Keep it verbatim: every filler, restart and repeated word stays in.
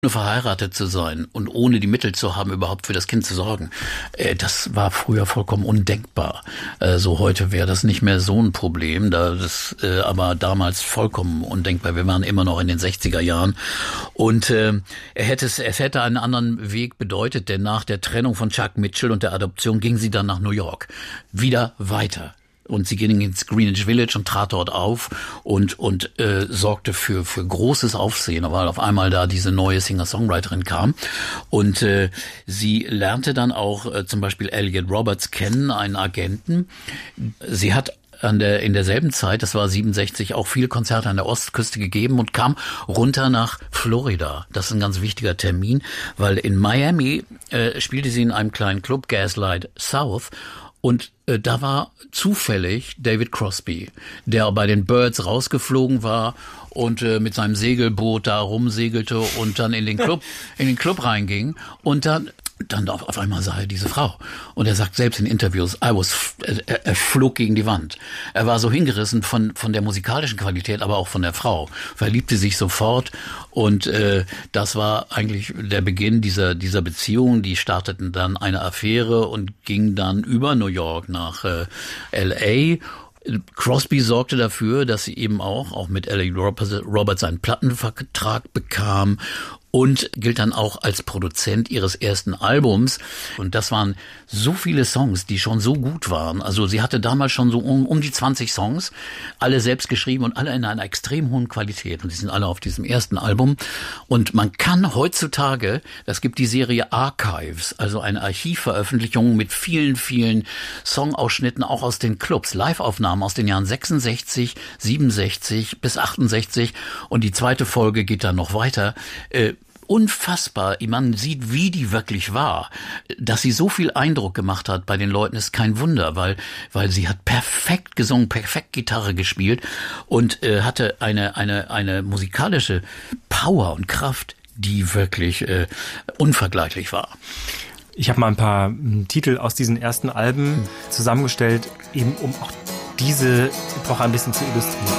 verheiratet zu sein und ohne die Mittel zu haben, überhaupt für das Kind zu sorgen, äh, das war früher vollkommen undenkbar. Äh, so heute wäre das nicht mehr so ein Problem, da das äh, aber damals vollkommen undenkbar. Wir waren immer noch in den sechziger Jahren und äh, er hätte es, es hätte einen anderen Weg bedeutet, denn nach der Trennung von Chuck Mitchell und der Adoption ging sie dann nach New York, wieder weiter. Und sie ging ins Greenwich Village und trat dort auf und und äh, sorgte für für großes Aufsehen, weil auf einmal da diese neue Singer-Songwriterin kam. Und äh, sie lernte dann auch äh, zum Beispiel Elliot Roberts kennen, einen Agenten. Sie hat an der in derselben Zeit, das war siebenundsechzig, auch viele Konzerte an der Ostküste gegeben und kam runter nach Florida. Das ist ein ganz wichtiger Termin, weil in Miami äh, spielte sie in einem kleinen Club, Gaslight South. Und äh, da war zufällig David Crosby, der bei den Byrds rausgeflogen war und äh, mit seinem Segelboot da rumsegelte und dann in den Club in den Club reinging und dann dann auf, auf einmal sah er diese Frau. Und er sagt selbst in Interviews, I was, er, er flog gegen die Wand. Er war so hingerissen von von der musikalischen Qualität, aber auch von der Frau. Verliebte sich sofort und äh, das war eigentlich der Beginn dieser dieser Beziehung. Die starteten dann eine Affäre und ging dann über New York nach äh, L A. Crosby sorgte dafür, dass sie eben auch, auch mit Elliot Roberts einen Plattenvertrag bekam und gilt dann auch als Produzent ihres ersten Albums. Und das waren so viele Songs, die schon so gut waren. Also sie hatte damals schon so um, um die zwanzig Songs, alle selbst geschrieben und alle in einer extrem hohen Qualität. Und die sind alle auf diesem ersten Album. Und man kann heutzutage, das gibt die Serie Archives, also eine Archivveröffentlichung mit vielen, vielen Songausschnitten, auch aus den Clubs, Live-Aufnahmen aus den Jahren sechsundsechzig, siebenundsechzig bis achtundsechzig. Und die zweite Folge geht dann noch weiter. Äh, Unfassbar, man sieht, wie die wirklich war. Dass sie so viel Eindruck gemacht hat bei den Leuten, ist kein Wunder, weil weil sie hat perfekt gesungen, perfekt Gitarre gespielt und äh, hatte eine eine eine musikalische Power und Kraft, die wirklich äh, unvergleichlich war. Ich habe mal ein paar m, Titel aus diesen ersten Alben zusammengestellt, eben um auch diese Epoche ein bisschen zu illustrieren.